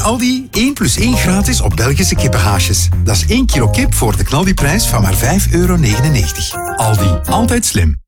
Aldi 1 + 1 gratis op Belgische kippenhaasjes. Dat is 1 kilo kip voor de knaldiprijs van maar €5,99. Aldi, altijd slim.